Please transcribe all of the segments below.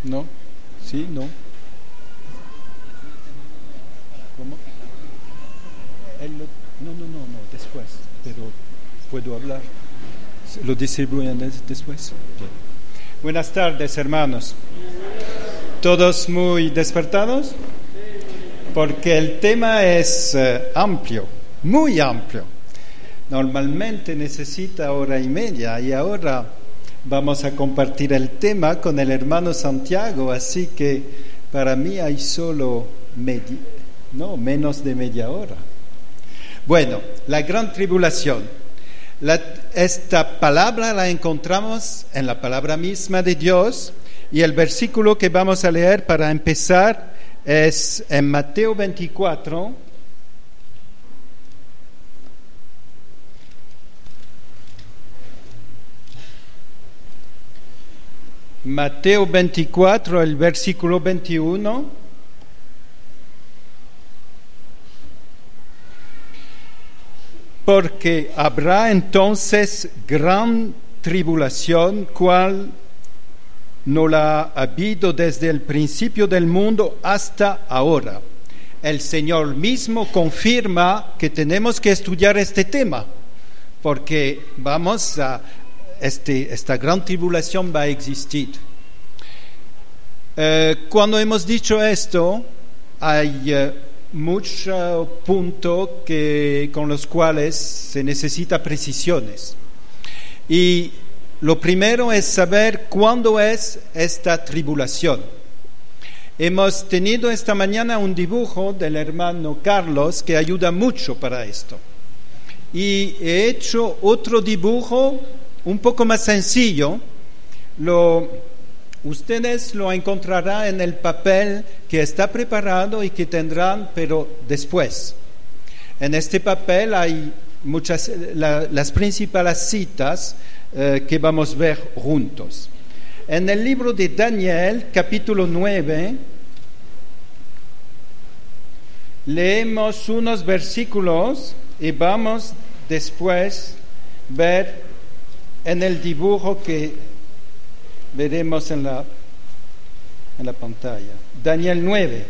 ¿No? ¿Sí? ¿No? ¿Cómo? No, después, pero puedo hablar. ¿Lo distribuyen después? Bien. Buenas tardes, hermanos. ¿Todos muy despertados? Porque el tema es amplio, muy amplio. Normalmente necesita 1:30 y ahora vamos a compartir el tema con el hermano Santiago, así que para mí hay solo menos de media hora. Bueno, la gran tribulación. Esta palabra la encontramos en la palabra misma de Dios y el versículo que vamos a leer para empezar es en Mateo 24. Mateo 24, el versículo 21. Porque habrá entonces gran tribulación, cual no la ha habido desde el principio del mundo hasta ahora. El Señor mismo confirma que tenemos que estudiar este tema, porque esta gran tribulación va a existir. Cuando hemos dicho esto, hay muchos puntos con los cuales se necesita precisiones. Y lo primero es saber cuándo es esta tribulación. Hemos tenido esta mañana un dibujo del hermano Carlos que ayuda mucho para esto. Y he hecho otro dibujo un poco más sencillo. Ustedes lo encontrarán en el papel que está preparado y que tendrán, pero después. En este papel hay las principales citas que vamos a ver juntos. En el libro de Daniel, capítulo 9, leemos unos versículos y vamos después a ver en el dibujo que veremos en la pantalla. Daniel 9.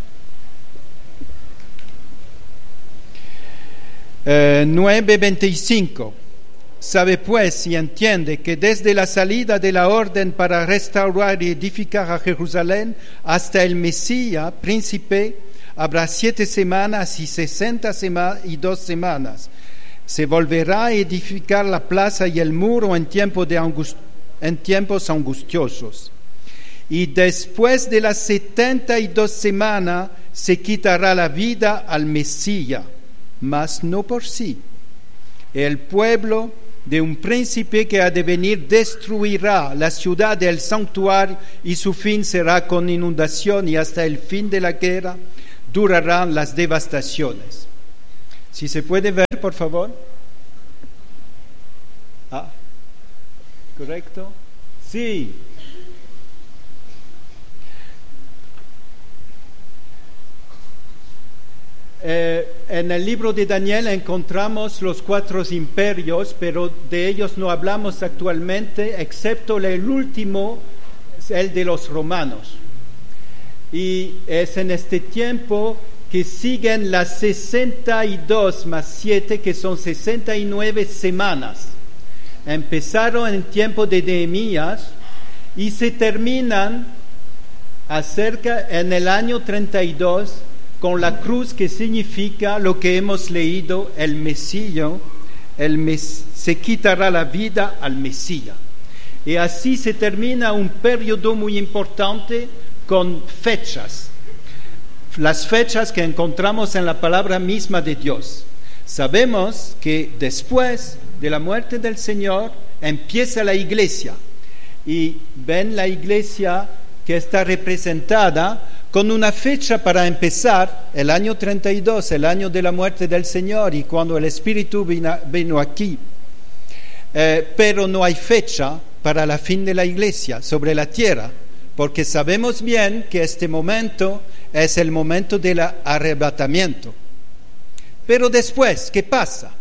9:25. Sabe pues y entiende que desde la salida de la orden para restaurar y edificar a Jerusalén hasta el Mesías, príncipe, habrá 7 semanas y 62 semanas. Se volverá a edificar la plaza y el muro en tiempos angustiosos. Y después de las 72 semanas se quitará la vida al Mesías, mas no por sí. El pueblo de un príncipe que ha de venir destruirá la ciudad del santuario y su fin será con inundación y hasta el fin de la guerra durarán las devastaciones. Si se puede ver, por favor. ¿Correcto? Sí. En el libro de Daniel encontramos los 4 imperios, pero de ellos no hablamos actualmente, excepto el último, el de los romanos. Y es en este tiempo que siguen las 62 más 7, que son 69 semanas. Empezaron en el tiempo de Nehemías y se terminan en el año 32 con la cruz, que significa lo que hemos leído, el Mesías, se quitará la vida al Mesías. Y así se termina un periodo muy importante con fechas, las fechas que encontramos en la palabra misma de Dios. Sabemos que después de la muerte del Señor empieza la iglesia, y ven la iglesia que está representada con una fecha para empezar, el año 32, el año de la muerte del Señor y cuando el Espíritu vino aquí. Pero no hay fecha para la fin de la iglesia sobre la tierra, porque sabemos bien que este momento es el momento del arrebatamiento. Pero después, ¿qué pasa?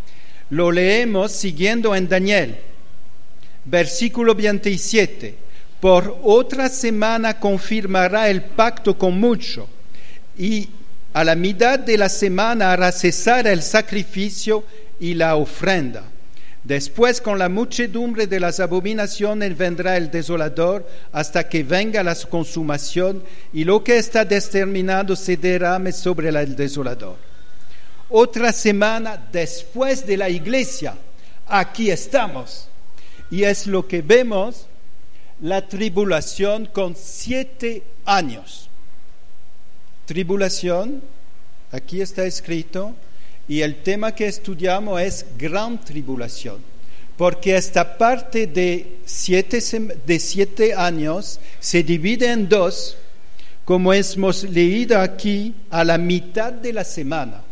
Lo leemos siguiendo en Daniel, versículo 27. Por otra semana confirmará el pacto con muchos, y a la mitad de la semana hará cesar el sacrificio y la ofrenda. Después, con la muchedumbre de las abominaciones, vendrá el desolador hasta que venga la consumación, y lo que está determinado se derrame sobre el desolador. Otra semana después de la iglesia, aquí estamos. Y es lo que vemos, la tribulación con 7 años. Tribulación, aquí está escrito, y el tema que estudiamos es gran tribulación, porque esta parte de 7 años se divide en 2, como hemos leído aquí, a la mitad de la semana.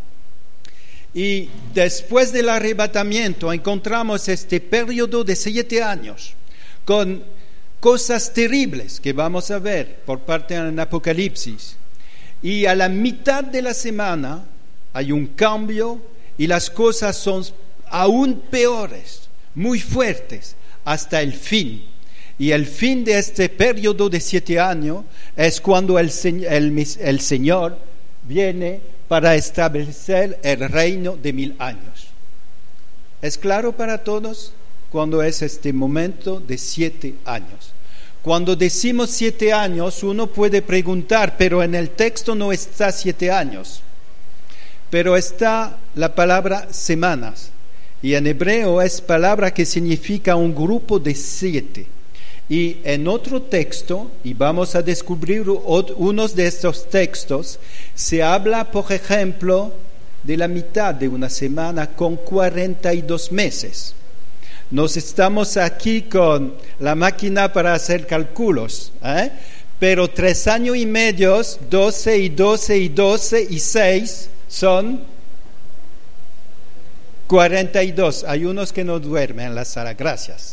Y después del arrebatamiento encontramos este periodo de 7 años, con cosas terribles que vamos a ver por parte del Apocalipsis. Y a la mitad de la semana hay un cambio y las cosas son aún peores, muy fuertes, hasta el fin. Y el fin de este periodo de 7 años es cuando el Señor viene para establecer el reino de 1000 años. ¿Es claro para todos cuando es este momento de 7 años? Cuando decimos 7 años, uno puede preguntar, pero en el texto no está 7 años, pero está la palabra semanas, y en hebreo es palabra que significa un grupo de 7. Y en otro texto, y vamos a descubrir unos de estos textos, se habla, por ejemplo, de la mitad de una semana con 42 meses. Nos estamos aquí con la máquina para hacer cálculos, pero 3 años y medio, 12 y 12 y 12 y 6 son 42. Hay unos que no duermen en la sala, gracias.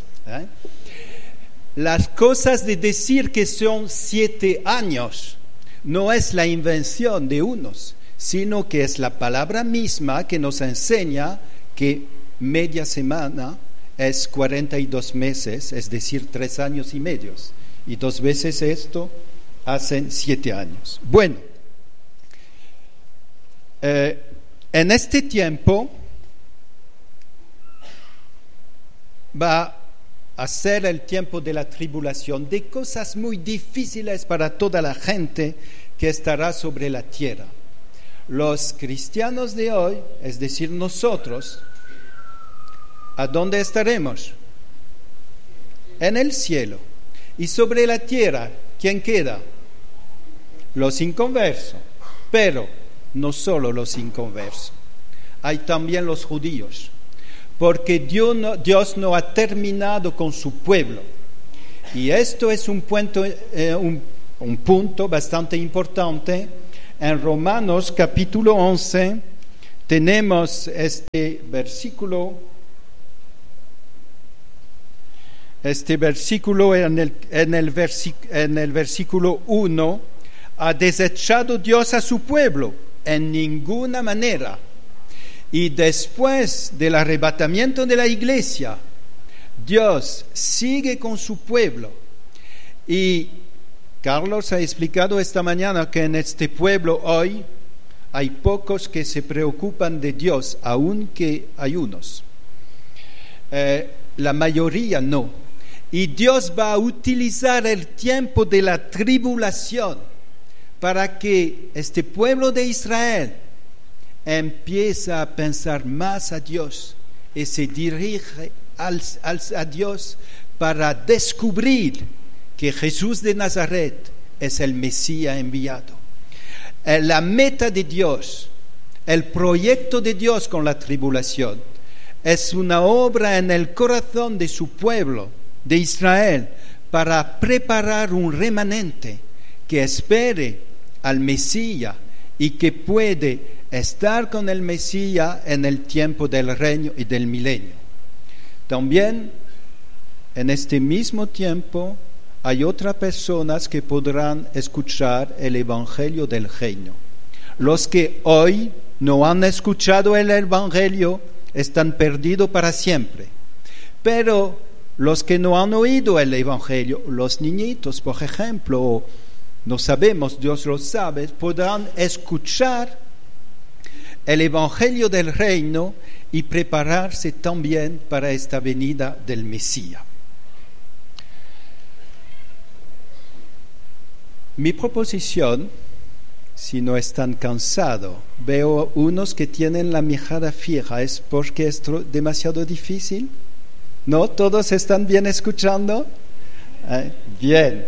Las cosas de decir que son 7 años no es la invención de unos, sino que es la palabra misma que nos enseña que media semana es 42 meses, es decir, 3 años y medio. Y 2 veces esto hacen 7 años. Bueno, en este tiempo va a ser el tiempo de la tribulación, de cosas muy difíciles para toda la gente que estará sobre la tierra. Los cristianos de hoy, es decir, nosotros, ¿a dónde estaremos? En el cielo. Y sobre la tierra, ¿quién queda? Los inconversos. Pero no solo los inconversos, hay también los judíos. Porque Dios no ha terminado con su pueblo. Y esto es un punto bastante importante. En Romanos capítulo 11 tenemos este versículo en el versículo 1, ha desechado Dios a su pueblo en ninguna manera. Y después del arrebatamiento de la iglesia, Dios sigue con su pueblo. Y Carlos ha explicado esta mañana que en este pueblo hoy hay pocos que se preocupan de Dios, aunque hay unos. La mayoría no. Y Dios va a utilizar el tiempo de la tribulación para que este pueblo de Israel empieza a pensar más a Dios y se dirige a Dios para descubrir que Jesús de Nazaret es el Mesías enviado. La meta de Dios, el proyecto de Dios con la tribulación, es una obra en el corazón de su pueblo, de Israel, para preparar un remanente que espere al Mesías y que puede estar con el Mesías en el tiempo del reino y del milenio. También en este mismo tiempo hay otras personas que podrán escuchar el Evangelio del reino. Los que hoy no han escuchado el Evangelio están perdidos para siempre. Pero los que no han oído el Evangelio, los niñitos, por ejemplo, no sabemos, Dios lo sabe, podrán escuchar el Evangelio del Reino y prepararse también para esta venida del Mesías. Mi proposición, si no están cansados, veo unos que tienen la mirada fija, ¿es porque es demasiado difícil? ¿No? ¿Todos están bien escuchando? Bien.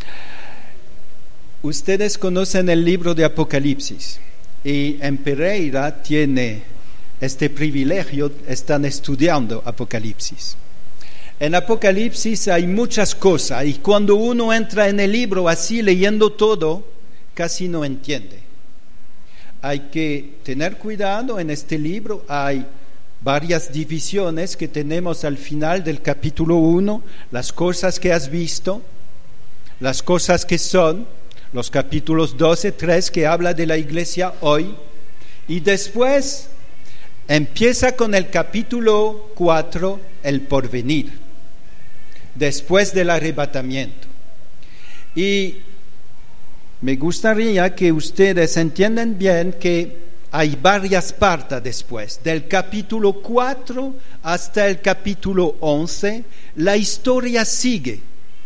Ustedes conocen el libro de Apocalipsis y en Pereira tiene este privilegio, están estudiando Apocalipsis. En Apocalipsis hay muchas cosas y cuando uno entra en el libro así leyendo todo, casi no entiende. Hay que tener cuidado en este libro, hay varias divisiones que tenemos al final del capítulo 1, las cosas que has visto, las cosas que son, los capítulos 12, 3 que habla de la iglesia hoy, y después empieza con el capítulo 4, el porvenir, después del arrebatamiento. Y me gustaría que ustedes entiendan bien que hay varias partes después. Del capítulo 4 hasta el capítulo 11, la historia sigue.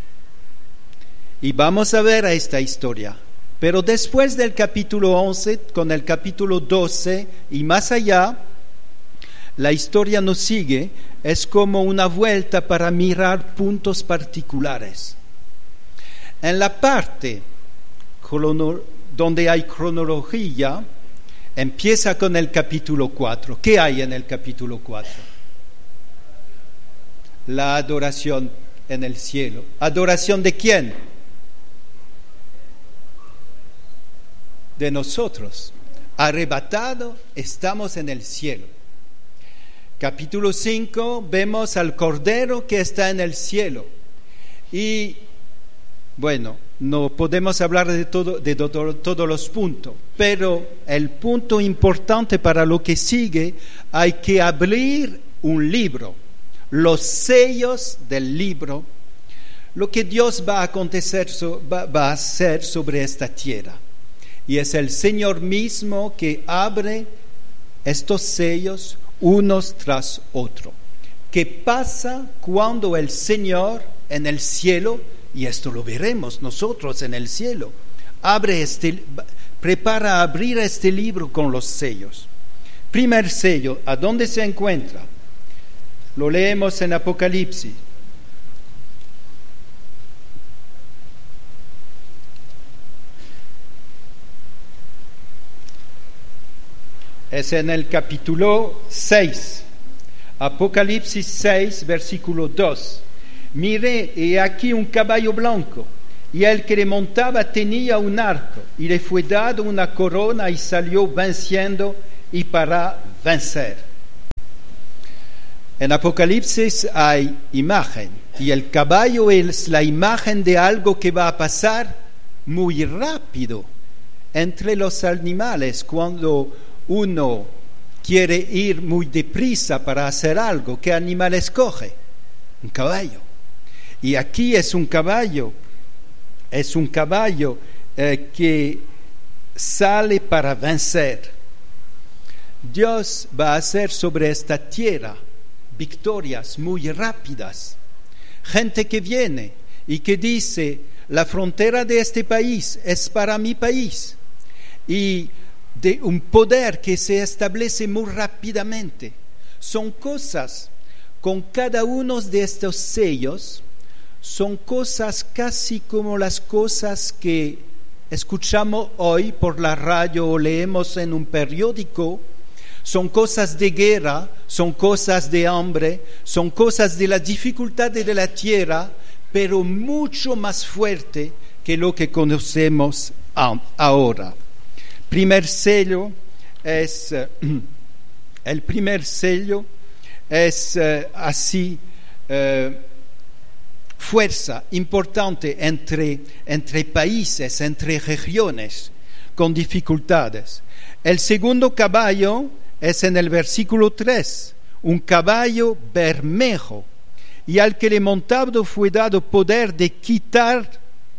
Y vamos a ver esta historia. Pero después del capítulo 11, con el capítulo 12 y más allá, la historia no sigue. Es como una vuelta para mirar puntos particulares. En la parte donde hay cronología, empieza con el capítulo 4. ¿Qué hay en el capítulo 4? La adoración en el cielo. ¿Adoración de quién? De nosotros. Arrebatado, estamos en el cielo. Capítulo 5, vemos al Cordero que está en el cielo. Y, bueno, no podemos hablar de todos los puntos, pero el punto importante para lo que sigue, hay que abrir un libro, los sellos del libro, lo que Dios va a hacer sobre esta tierra. Y es el Señor mismo que abre estos sellos unos tras otros. ¿Qué pasa cuando el Señor en el cielo, y esto lo veremos nosotros en el cielo, prepara a abrir este libro con los sellos? Primer sello, ¿a dónde se encuentra? Lo leemos en Apocalipsis. Es en el capítulo 6, Apocalipsis 6, versículo 2. Miré, y aquí un caballo blanco, y el que le montaba tenía un arco, y le fue dado una corona, y salió venciendo y para vencer. En Apocalipsis hay imagen, y el caballo es la imagen de algo que va a pasar muy rápido entre los animales cuando uno quiere ir muy deprisa para hacer algo. ¿Qué animal escoge? Un caballo. Y aquí es un caballo que sale para vencer. Dios va a hacer sobre esta tierra victorias muy rápidas. Gente que viene y que dice, la frontera de este país es para mi país. Y de un poder que se establece muy rápidamente. Son cosas, con cada uno de estos sellos, son cosas casi como las cosas que escuchamos hoy por la radio o leemos en un periódico. Son cosas de guerra, son cosas de hambre, son cosas de la dificultad de la tierra, pero mucho más fuerte que lo que conocemos ahora. El primer sello es así, fuerza importante entre países, entre regiones con dificultades. El segundo caballo es en el versículo 3, un caballo bermejo, y al que le montado fue dado poder de quitar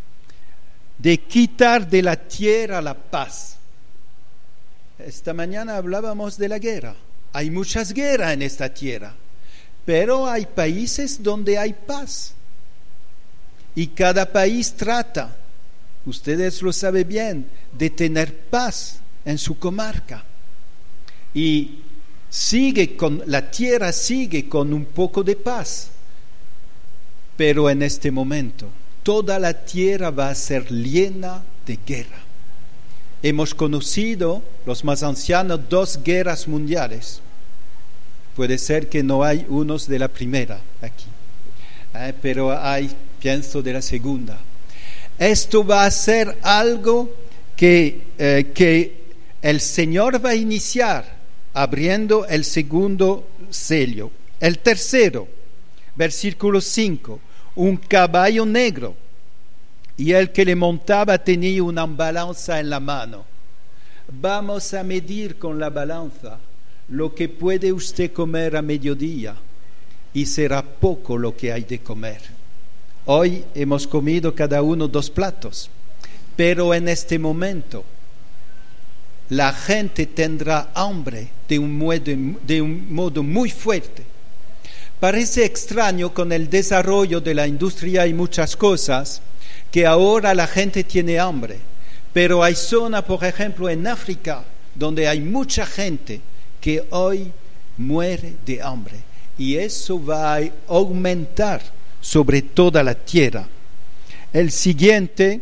de la tierra la paz. Esta mañana hablábamos de la guerra. Hay muchas guerras en esta tierra, pero hay países donde hay paz. Y cada país trata, ustedes lo saben bien, de tener paz en su comarca. Y la tierra sigue con un poco de paz. Pero en este momento, toda la tierra va a ser llena de guerra. Hemos conocido, los más ancianos, 2 guerras mundiales. Puede ser que no hay unos de la primera aquí, pero hay, pienso, de la segunda. Esto va a ser algo que el Señor va a iniciar abriendo el segundo sello. El tercero, versículo 5, un caballo negro, y el que le montaba tenía una balanza en la mano. Vamos a medir con la balanza lo que puede usted comer a mediodía, y será poco lo que hay de comer. Hoy hemos comido cada uno 2 platos, pero en este momento la gente tendrá hambre de un modo muy fuerte. Parece extraño con el desarrollo de la industria y muchas cosas que ahora la gente tiene hambre, pero hay zonas, por ejemplo, en África, donde hay mucha gente que hoy muere de hambre, y eso va a aumentar sobre toda la tierra. El siguiente,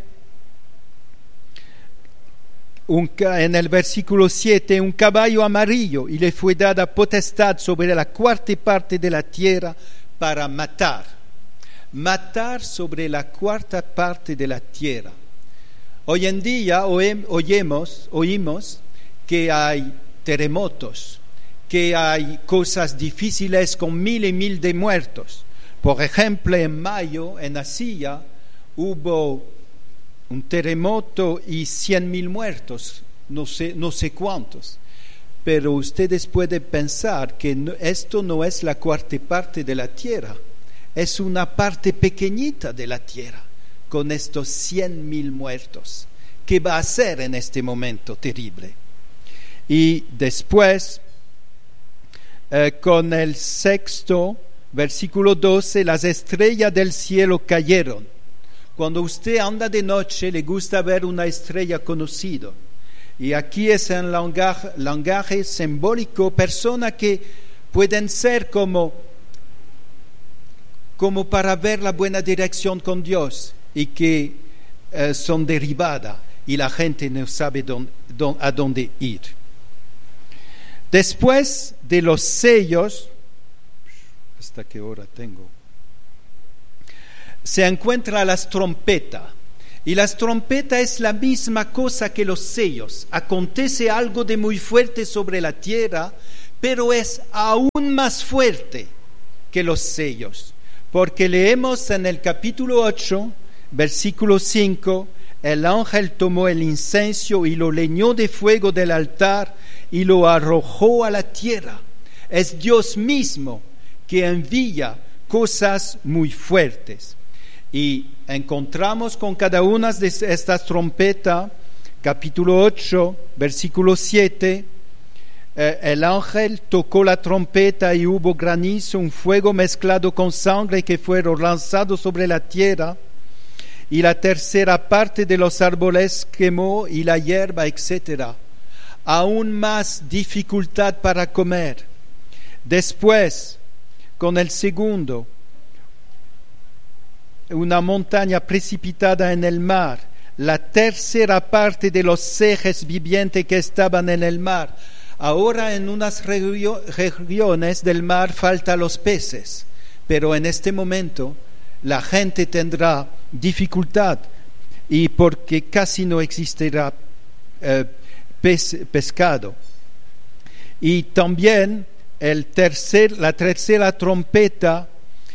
en el versículo 7, un caballo amarillo, y le fue dada potestad sobre la 4ª parte de la tierra para matar sobre la 4ª parte de la tierra. Hoy en día oímos que hay terremotos, que hay cosas difíciles con 1000 y 1000 de muertos. Por ejemplo, en mayo en Asia hubo un terremoto y 100.000 muertos, no sé cuántos. Pero ustedes pueden pensar que esto no es la 4ª parte de la tierra, es una parte pequeñita de la tierra, con estos 100.000 muertos. ¿Qué va a ser en este momento terrible? Y después, con el 6º, versículo 12, las estrellas del cielo cayeron. Cuando usted anda de noche, le gusta ver una estrella conocida. Y aquí es en lenguaje simbólico, personas que pueden ser como para ver la buena dirección con Dios, y que son derribadas y la gente no sabe a dónde ir. Después de los sellos, ¿hasta qué hora tengo? Se encuentra las trompetas. Y las trompetas es la misma cosa que los sellos. Acontece algo de muy fuerte sobre la tierra, pero es aún más fuerte que los sellos. Porque leemos en el capítulo 8, versículo 5, el ángel tomó el incienso y lo leñó de fuego del altar y lo arrojó a la tierra. Es Dios mismo que envía cosas muy fuertes. Y encontramos con cada una de estas trompetas, capítulo 8, versículo 7, el ángel tocó la trompeta y hubo granizo, un fuego mezclado con sangre que fueron lanzados sobre la tierra, y la 3ª parte de los árboles quemó y la hierba, etc. Aún más dificultad para comer. Después, con el segundo, una montaña precipitada en el mar, la 3ª parte de los seres vivientes que estaban en el mar. Ahora en unas regiones del mar faltan los peces, pero en este momento la gente tendrá dificultad, y porque casi no existirá pescado. Y también la 3ª trompeta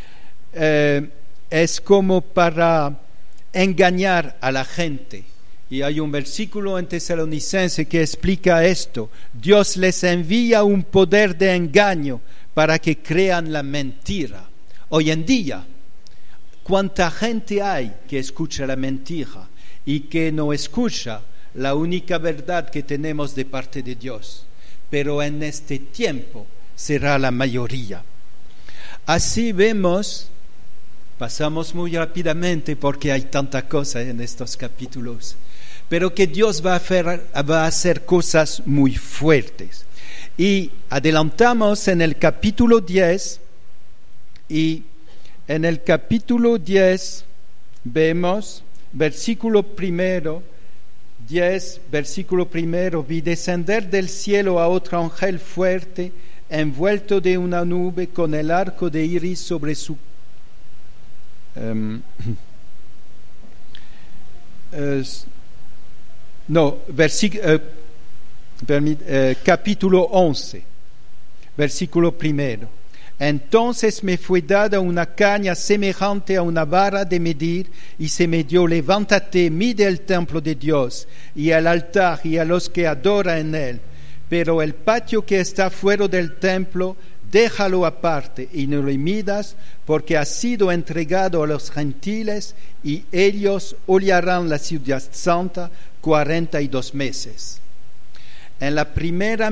es como para engañar a la gente. Y hay un versículo en Tesalonicenses que explica esto. Dios les envía un poder de engaño para que crean la mentira. Hoy en día, ¿cuánta gente hay que escucha la mentira y que no escucha la única verdad que tenemos de parte de Dios? Pero en este tiempo será la mayoría. Así vemos, pasamos muy rápidamente porque hay tanta cosa en estos capítulos, pero que Dios va a hacer cosas muy fuertes. Y adelantamos en el capítulo 10, y en el capítulo 10 vemos, versículo primero, 10, versículo primero: vi descender del cielo a otro ángel fuerte, envuelto de una nube, con el arco de iris sobre su capítulo 11, versículo primero. Entonces me fue dada una caña semejante a una vara de medir, y se me dio: levántate, mide el templo de Dios y el altar y a los que adoran en él, pero el patio que está fuera del templo, déjalo aparte y no lo midas, porque ha sido entregado a los gentiles, y ellos hollarán la ciudad santa 42 meses. En la primera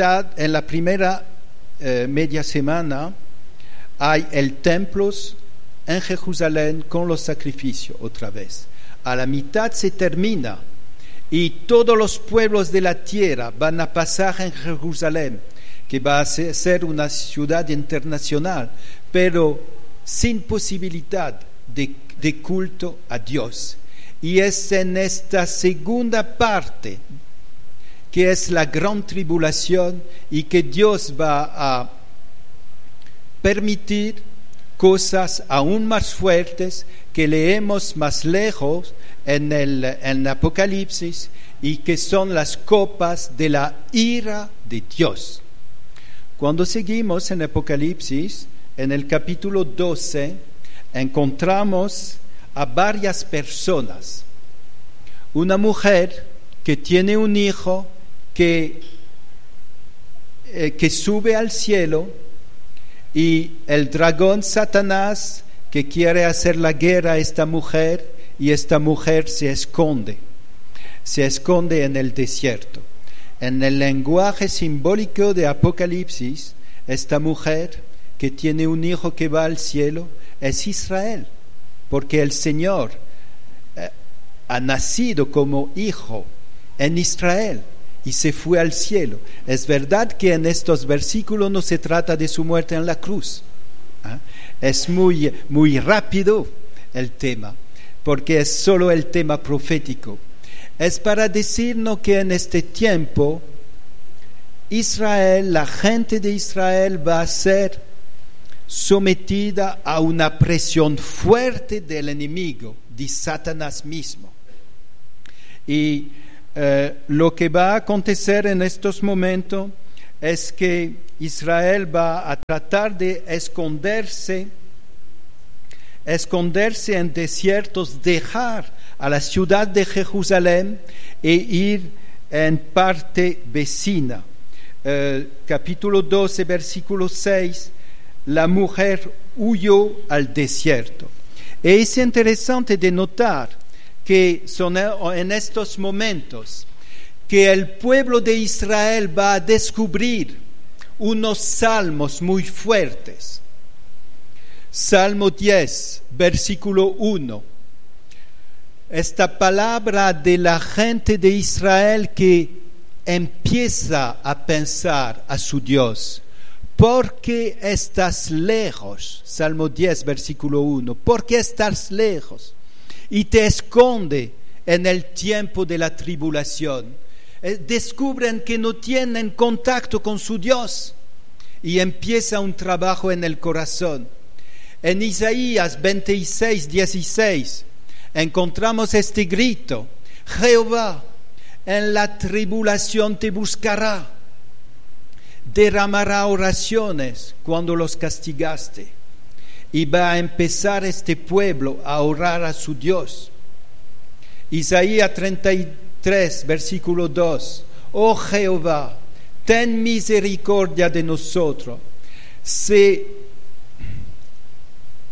media semana hay el templo en Jerusalén con los sacrificios otra vez. A la mitad se termina y todos los pueblos de la tierra van a pasar en Jerusalén, que va a ser una ciudad internacional, pero sin posibilidad de culto a Dios. Y es en esta segunda parte que es la gran tribulación, y que Dios va a permitir cosas aún más fuertes que leemos más lejos en Apocalipsis, y que son las copas de la ira de Dios. Cuando seguimos en Apocalipsis, en el capítulo 12, encontramos a varias personas. Una mujer que tiene un hijo que sube al cielo, y el dragón Satanás que quiere hacer la guerra a esta mujer, y esta mujer se esconde en el desierto. En el lenguaje simbólico de Apocalipsis, esta mujer que tiene un hijo que va al cielo es Israel, porque el Señor ha nacido como hijo en Israel y se fue al cielo. Es verdad que en estos versículos no se trata de su muerte en la cruz. Es muy, muy rápido el tema, porque es solo el tema profético. Es para decirnos que en este tiempo Israel, la gente de Israel, va a ser sometida a una presión fuerte del enemigo, de Satanás mismo. Y lo que va a acontecer en estos momentos es que Israel va a tratar de esconderse en desiertos, dejar a la ciudad de Jerusalén e ir en parte vecina. Capítulo 12, versículo 6, la mujer huyó al desierto. Es interesante de notar que son en estos momentos que el pueblo de Israel va a descubrir unos salmos muy fuertes. Salmo 10, versículo 1. Esta palabra de la gente de Israel que empieza a pensar a su Dios. ¿Por qué estás lejos? Salmo 10, versículo 1. ¿Por qué estás lejos y te esconde en el tiempo de la tribulación? Descubren que no tienen contacto con su Dios y empieza un trabajo en el corazón. En Isaías 26, 16 encontramos este grito: Jehová en la tribulación te buscará, derramará oraciones cuando los castigaste, y va a empezar este pueblo a orar a su Dios. Isaías 33, versículo 2: Oh Jehová, ten misericordia de nosotros, sé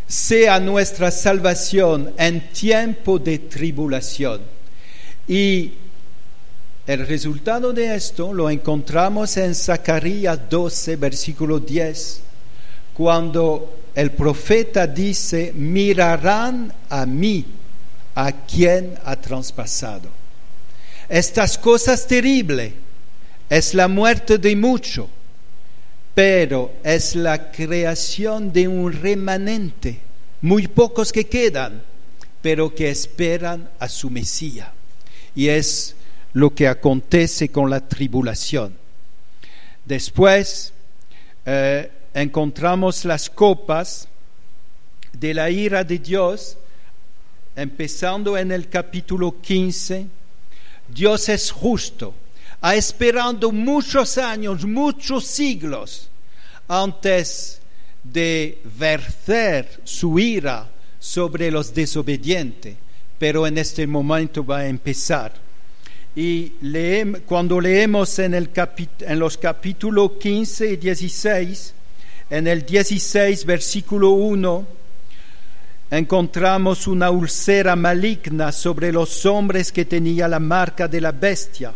sea nuestra salvación en tiempo de tribulación. Y el resultado de esto lo encontramos en Zacarías 12, versículo 10, cuando el profeta dice: mirarán a mí, a quien ha traspasado. Estas cosas terribles es la muerte de muchos, pero es la creación de un remanente, muy pocos que quedan, pero que esperan a su Mesías. Y es lo que acontece con la tribulación. Después encontramos las copas de la ira de Dios, empezando en el capítulo 15. Dios es justo, ha esperado muchos años, muchos siglos, antes de verter su ira sobre los desobedientes, pero en este momento va a empezar. Y cuando leemos en los capítulos 15 y 16, en el 16, versículo 1, encontramos una úlcera maligna sobre los hombres que tenía la marca de la bestia.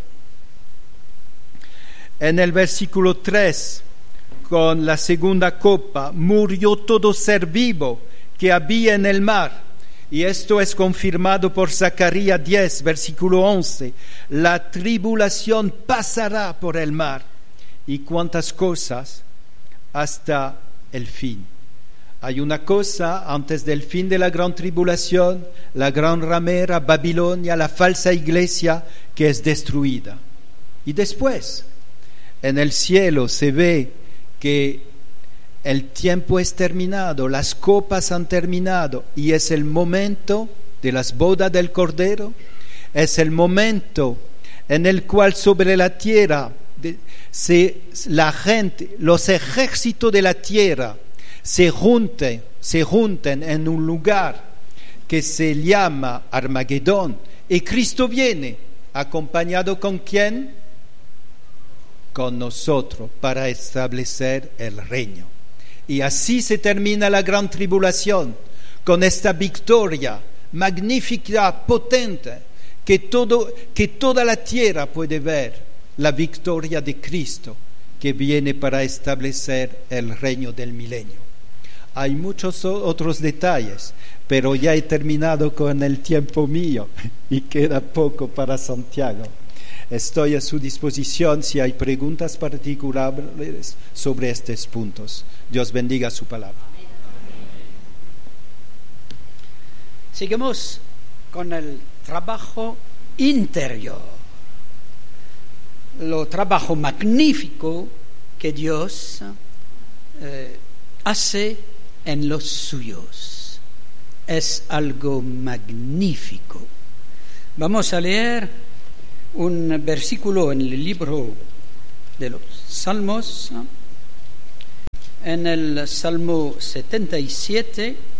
En el versículo 3, con la segunda copa, murió todo ser vivo que había en el mar. Y esto es confirmado por Zacarías 10, versículo 11. La tribulación pasará por el mar. ¿Y cuántas cosas? Hasta el fin. Hay una cosa antes del fin de la gran tribulación, la gran ramera, Babilonia, la falsa iglesia que es destruida. Y después, en el cielo se ve que el tiempo es terminado, las copas han terminado y es el momento de las bodas del Cordero, es el momento en el cual sobre la tierra la gente, los ejércitos de la tierra se junten en un lugar que se llama Armagedón, y Cristo viene acompañado ¿con quién? Con nosotros, para establecer el reino. Y así se termina la gran tribulación, con esta victoria magnífica, potente, que toda la tierra puede ver, la victoria de Cristo, que viene para establecer el reino del milenio. Hay muchos otros detalles, pero ya he terminado con el tiempo mío y queda poco para Santiago. Estoy a su disposición si hay preguntas particulares sobre estos puntos. Dios bendiga su palabra. Seguimos con el trabajo interior, lo trabajo magnífico que Dios hace en los suyos. Es algo magnífico. Vamos a leer un versículo en el libro de los Salmos, en el Salmo 77,